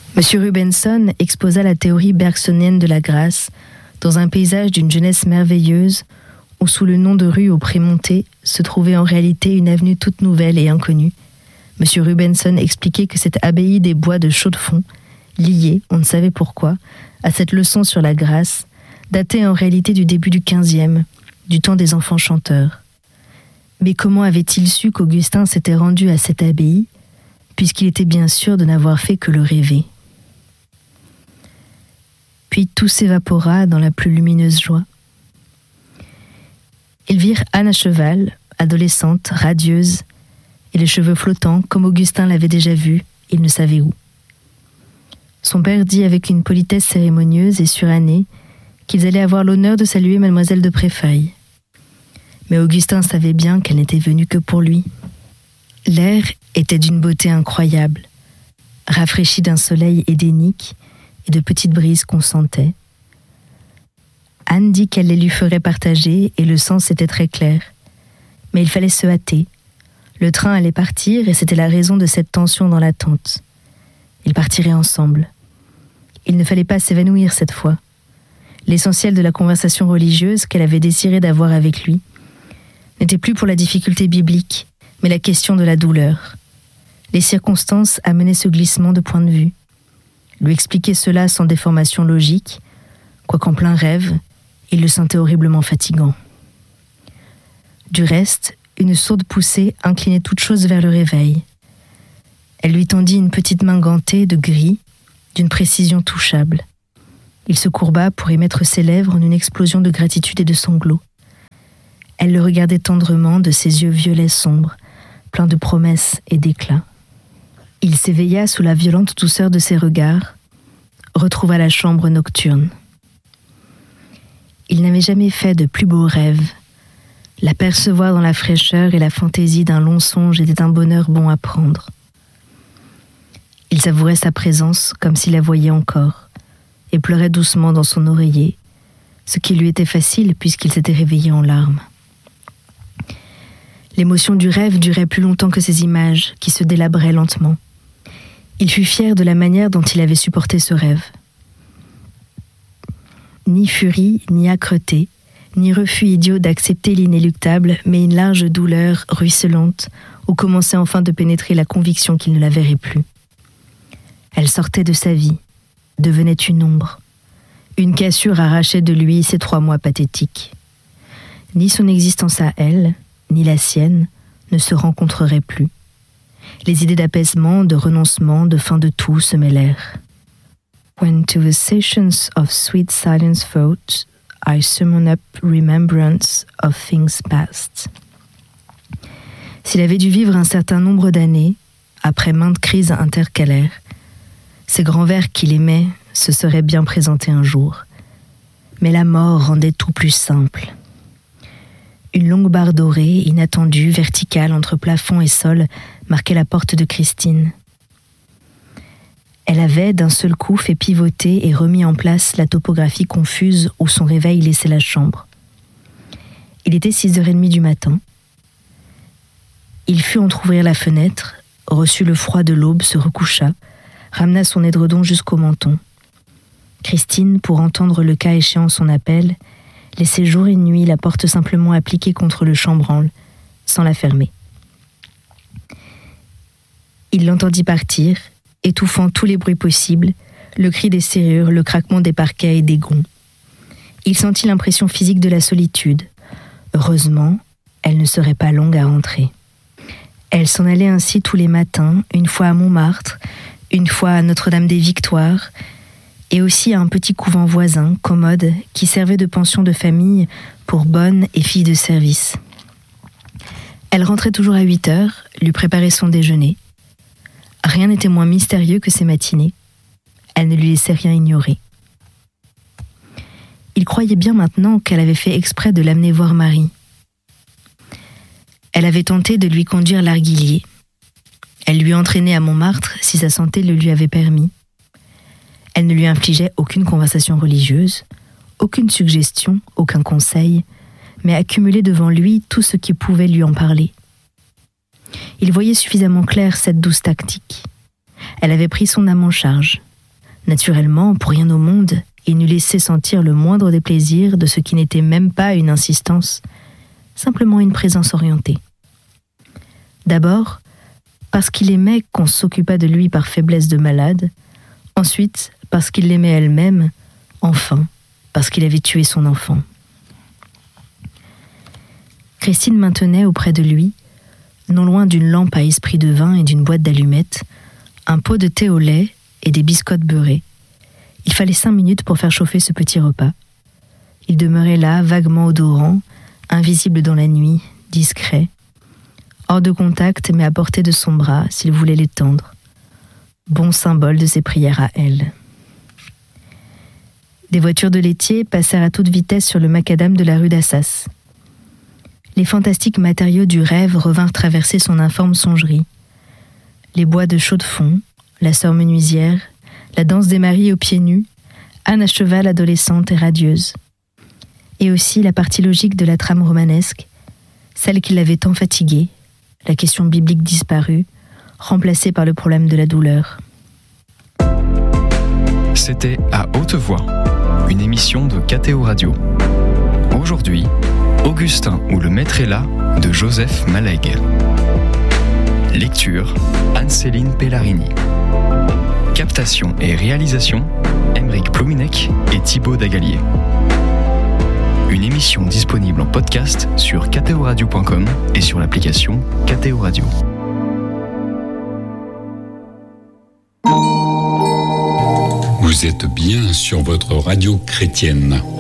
M. Rubenson exposa la théorie bergsonienne de la grâce dans un paysage d'une jeunesse merveilleuse où, sous le nom de rue au Prémonté, se trouvait en réalité une avenue toute nouvelle et inconnue. M. Rubenson expliquait que cette abbaye des bois de Chaux-de-Fonds, liée, on ne savait pourquoi, à cette leçon sur la grâce, datait en réalité du début du XVe, du temps des enfants chanteurs. Mais comment avait-il su qu'Augustin s'était rendu à cette abbaye, puisqu'il était bien sûr de n'avoir fait que le rêver? Puis tout s'évapora dans la plus lumineuse joie. Ils virent Anne à cheval, adolescente, radieuse, et les cheveux flottants, comme Augustin l'avait déjà vu, il ne savait où. Son père dit avec une politesse cérémonieuse et surannée qu'ils allaient avoir l'honneur de saluer mademoiselle de Préfaille. Mais Augustin savait bien qu'elle n'était venue que pour lui. L'air était d'une beauté incroyable, rafraîchi d'un soleil édénique et de petites brises qu'on sentait. Anne dit qu'elle les lui ferait partager et le sens était très clair. Mais il fallait se hâter. Le train allait partir et c'était la raison de cette tension dans l'attente. Ils partiraient ensemble. Il ne fallait pas s'évanouir cette fois. L'essentiel de la conversation religieuse qu'elle avait désiré d'avoir avec lui n'était plus pour la difficulté biblique, mais la question de la douleur. Les circonstances amenaient ce glissement de point de vue. Lui expliquer cela sans déformation logique, quoiqu'en plein rêve, il le sentait horriblement fatigant. Du reste, une sourde poussée inclinait toute chose vers le réveil. Elle lui tendit une petite main gantée de gris, d'une précision touchable. Il se courba pour y mettre ses lèvres en une explosion de gratitude et de sanglots. Elle le regardait tendrement de ses yeux violets sombres, pleins de promesses et d'éclats. Il s'éveilla sous la violente douceur de ses regards, retrouva la chambre nocturne. Il n'avait jamais fait de plus beau rêve. L'apercevoir dans la fraîcheur et la fantaisie d'un long songe était un bonheur bon à prendre. Il savourait sa présence comme s'il la voyait encore, et pleurait doucement dans son oreiller, ce qui lui était facile puisqu'il s'était réveillé en larmes. L'émotion du rêve durait plus longtemps que ces images qui se délabraient lentement. Il fut fier de la manière dont il avait supporté ce rêve. Ni furie, ni âcreté, ni refus idiot d'accepter l'inéluctable, mais une large douleur ruisselante où commençait enfin de pénétrer la conviction qu'il ne la verrait plus. Elle sortait de sa vie, devenait une ombre. Une cassure arrachait de lui ces 3 mois pathétiques. Ni son existence à elle, ni la sienne, ne se rencontreraient plus. Les idées d'apaisement, de renoncement, de fin de tout se mêlèrent. When to the sessions of sweet silence thought, I summon up remembrance of things past. S'il avait dû vivre un certain nombre d'années, après maintes crises intercalaires, ces grands vers qu'il aimait se seraient bien présentés un jour. Mais la mort rendait tout plus simple. Une longue barre dorée, inattendue, verticale entre plafond et sol, marquait la porte de Christine. Elle avait d'un seul coup fait pivoter et remis en place la topographie confuse où son réveil laissait la chambre. Il était 6h30 du matin. Il fut entr'ouvrir la fenêtre, reçut le froid de l'aube, se recoucha, ramena son édredon jusqu'au menton. Christine, pour entendre le cas échéant son appel, laissait jour et nuit la porte simplement appliquée contre le chambranle, sans la fermer. Il l'entendit partir, étouffant tous les bruits possibles, le cri des serrures, le craquement des parquets et des gonds. Il sentit l'impression physique de la solitude. Heureusement, elle ne serait pas longue à rentrer. Elle s'en allait ainsi tous les matins, une fois à Montmartre, une fois à Notre-Dame-des-Victoires, et aussi à un petit couvent voisin, commode, qui servait de pension de famille pour bonnes et filles de service. Elle rentrait toujours à 8h, lui préparait son déjeuner. Rien n'était moins mystérieux que ces matinées. Elle ne lui laissait rien ignorer. Il croyait bien maintenant qu'elle avait fait exprès de l'amener voir Marie. Elle avait tenté de lui conduire l'Arguillier. Elle lui entraînait à Montmartre si sa santé le lui avait permis. Elle ne lui infligeait aucune conversation religieuse, aucune suggestion, aucun conseil, mais accumulait devant lui tout ce qui pouvait lui en parler. Il voyait suffisamment clair cette douce tactique. Elle avait pris son âme en charge. Naturellement, pour rien au monde, il n'eût laissé sentir le moindre déplaisir de ce qui n'était même pas une insistance, simplement une présence orientée. D'abord, parce qu'il aimait qu'on s'occupât de lui par faiblesse de malade, ensuite parce qu'il l'aimait elle-même, enfin, parce qu'il avait tué son enfant. Christine maintenait auprès de lui, non loin d'une lampe à esprit de vin et d'une boîte d'allumettes, un pot de thé au lait et des biscottes beurrées. Il fallait 5 minutes pour faire chauffer ce petit repas. Il demeurait là, vaguement odorant, invisible dans la nuit, discret, hors de contact mais à portée de son bras s'il voulait l'étendre. Bon symbole de ses prières à elle. Des voitures de laitiers passèrent à toute vitesse sur le macadam de la rue d'Assas. Les fantastiques matériaux du rêve revinrent traverser son informe songerie. Les bois de chaux-de-fonds, la sœur menuisière, la danse des maris aux pieds nus, Anne à cheval adolescente et radieuse. Et aussi la partie logique de la trame romanesque, celle qui l'avait tant fatiguée, la question biblique disparue, remplacée par le problème de la douleur. C'était À haute voix, une émission de KTO Radio. Aujourd'hui, Augustin ou le maître est là de Joseph Malègue. Lecture, Anne-Céline Pellarini. Captation et réalisation, Aymeric Plouminec et Thibaut Dagalier. Une émission disponible en podcast sur ktoradio.com et sur l'application KTO Radio. Vous êtes bien sur votre radio chrétienne.